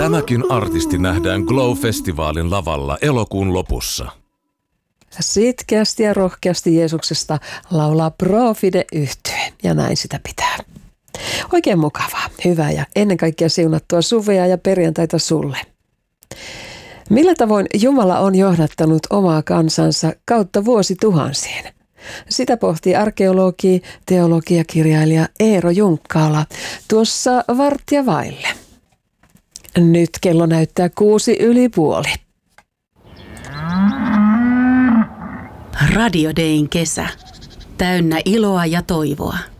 Tämäkin artisti nähdään Glow-festivaalin lavalla elokuun lopussa. Sitkeästi ja rohkeasti Jeesuksesta laulaa Profide yhtye, ja näin sitä pitää. Oikein mukavaa, hyvää ja ennen kaikkea siunattua suvea ja perjantaita sulle. Millä tavoin Jumala on johdattanut omaa kansansa kautta vuosituhansien? Sitä pohtii arkeologi, teologiakirjailija Eero Junkkaala tuossa varttia vaille. Nyt kello näyttää 6:05. Radio Dayn kesä. Täynnä iloa ja toivoa.